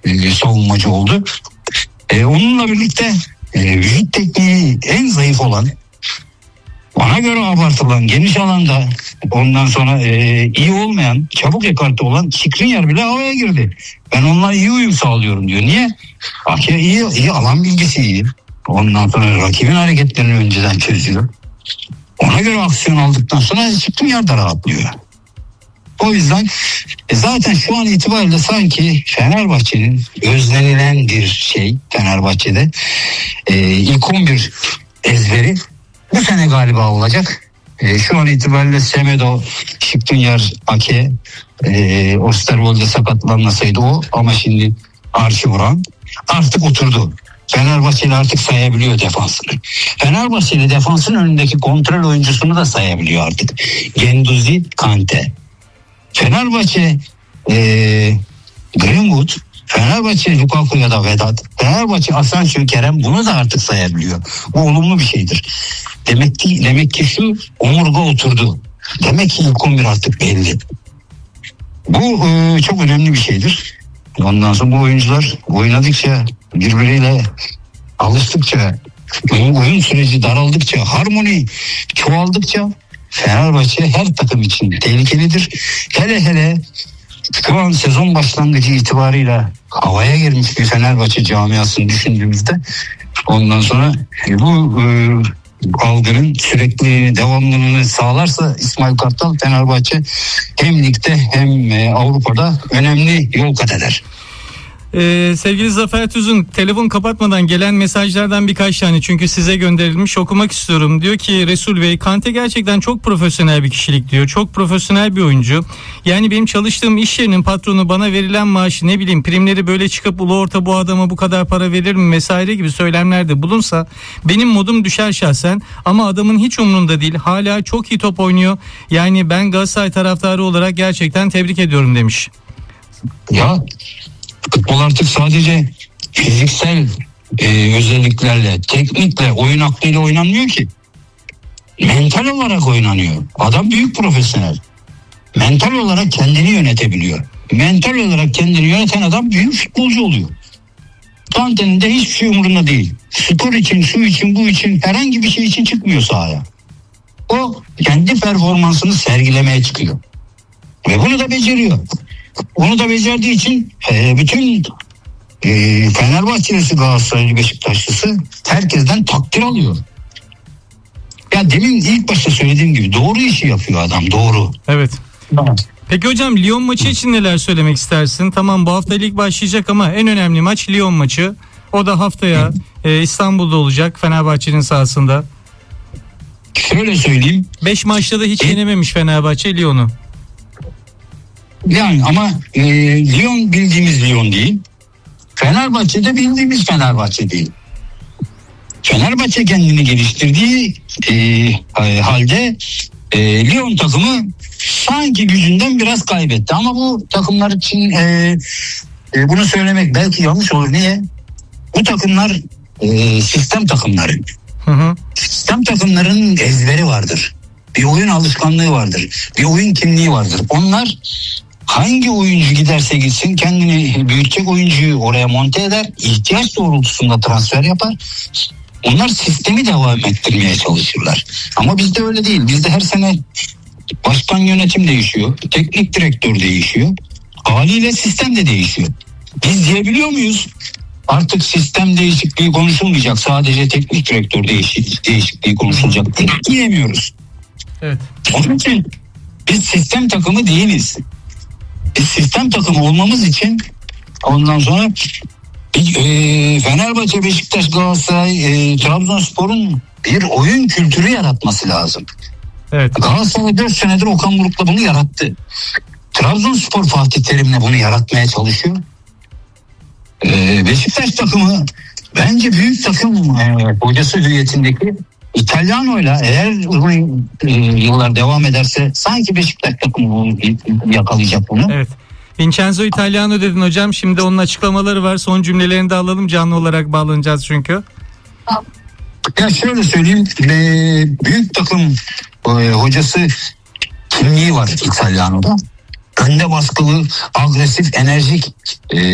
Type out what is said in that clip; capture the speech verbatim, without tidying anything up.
e, savunmacı oldu. E, onunla birlikte e, vücut tekniği en zayıf olan, bana göre abartılan, geniş alanda ondan sonra e, iyi olmayan, çabuk ekarte olan Skriniar bile havaya girdi. Ben onunla iyi uyum sağlıyorum diyor. Niye? Ake iyi, iyi alan bilgisi iyi. Ondan sonra rakibin hareketlerini önceden çözüyor. Ona göre aksiyon aldıktan sonra Skriniar da rahatlıyor. O yüzden e, zaten şu an itibariyle sanki Fenerbahçe'nin özlenilen bir şey, Fenerbahçe'de e, ilk on bir ezberi bu sene galiba olacak. E, şu an itibariyle Semedo, Skriniar, Ake, e, Osterwolde sakatlanmasaydı o, ama şimdi Archie Brown artık oturdu. Fenerbahçeli artık sayabiliyor defansını. Fenerbahçeli defansın önündeki kontrol oyuncusunu da sayabiliyor artık. Guendouzi, Kante. Fenerbahçe e, Greenwood, Fenerbahçe Lukaku ya da Vedat, Fenerbahçe Asensio, Kerem, bunu da artık sayabiliyor. Bu olumlu bir şeydir. Demek ki demek ki şu omurga oturdu. Demek ki ilk on bir artık belli. Bu e, çok önemli bir şeydir. Ondan sonra bu oyuncular oynadıkça, birbiriyle alıştıkça, oyun süreci daraldıkça, harmoni çoğaldıkça Fenerbahçe her takım için tehlikelidir. Hele hele şu an sezon başlangıcı itibarıyla havaya girmiş bir Fenerbahçe camiasını düşündüğümüzde, ondan sonra bu e, algının sürekli devamlılığını sağlarsa İsmail Kartal, Fenerbahçe hem ligde hem e, Avrupa'da önemli yol kat eder. Ee, sevgili Zafer Tüzün, telefon kapatmadan gelen mesajlardan birkaç tane, çünkü size gönderilmiş, okumak istiyorum. Diyor ki Resul Bey, Kante gerçekten çok profesyonel bir kişilik diyor. Çok profesyonel bir oyuncu. Yani benim çalıştığım iş yerinin patronu bana verilen maaşı, ne bileyim primleri böyle çıkıp ulu orta bu adama bu kadar para verir mi vesaire gibi söylemlerde bulunsa benim modum düşer şahsen, ama adamın hiç umurunda değil. Hala çok iyi top oynuyor. Yani ben Galatasaray taraftarı olarak gerçekten tebrik ediyorum demiş. Ya futbol artık sadece fiziksel e, özelliklerle, teknikle, oyun aklıyla oynanmıyor ki. Mental olarak oynanıyor. Adam büyük profesyonel. Mental olarak kendini yönetebiliyor. Mental olarak kendini yöneten adam büyük futbolcu oluyor. Kante'nin de hiçbir şey umurunda değil. Skor için, şu için, bu için, herhangi bir şey için çıkmıyor sahaya. O kendi performansını sergilemeye çıkıyor. Ve bunu da beceriyor. Onu da becerdiği için e, bütün e, Fenerbahçelisi, Galatasaraylı, Beşiktaşlısı herkesten takdir alıyor. Ya demin ilk başta söylediğim gibi doğru işi yapıyor adam, doğru. Evet. Tamam. Peki hocam, Lyon maçı için neler söylemek istersin? Tamam, bu hafta lig başlayacak ama en önemli maç Lyon maçı. O da haftaya e, İstanbul'da olacak, Fenerbahçe'nin sahasında. Şöyle söyleyeyim. beş maçta da hiç e, yenememiş Fenerbahçe Lyon'u. Yani ama e, Lyon bildiğimiz Lyon değil. Fenerbahçe de bildiğimiz Fenerbahçe değil. Fenerbahçe kendini geliştirdiği e, halde e, Lyon takımı sanki gücünden biraz kaybetti. Ama bu takımlar için e, e, bunu söylemek belki yanlış olur. Niye? Bu takımlar e, sistem takımları. Hı hı. Sistem takımlarının ezberi vardır. Bir oyun alışkanlığı vardır. Bir oyun kimliği vardır. Onlar hangi oyuncu giderse gitsin kendini büyütecek oyuncuyu oraya monte eder. İhtiyaç doğrultusunda transfer yapar. Onlar sistemi devam ettirmeye çalışırlar. Ama bizde öyle değil. Bizde her sene başkan yönetim değişiyor. Teknik direktör değişiyor. Haliyle sistem de değişiyor. Biz diyebiliyor muyuz? Artık sistem değişikliği konuşulmayacak. Sadece teknik direktör değişik, değişikliği konuşulacak. Diyemiyoruz. Evet. Onun için biz sistem takımı değiliz. Biz sistem takımı olmamız için ondan sonra e, Fenerbahçe, Beşiktaş, Galatasaray, e, Trabzonspor'un bir oyun kültürü yaratması lazım. Evet. Galatasaray dört senedir Okan Buruk'la bunu yarattı. Trabzonspor Fatih Terim'le bunu yaratmaya çalışıyor. E, Beşiktaş takımı bence büyük takım e, hocası hüviyetindeki İtalyano'yla eğer uzun e, yıllar devam ederse sanki Beşiktaş takımı yakalayacak bunu. Evet. Vincenzo Italiano dedin hocam. Şimdi onun açıklamaları var. Son cümlelerini de alalım. Canlı olarak bağlanacağız çünkü. Ya şöyle söyleyeyim. E, büyük takım e, hocası kimliği var İtalyano'da. Önde baskılı, agresif, enerjik e,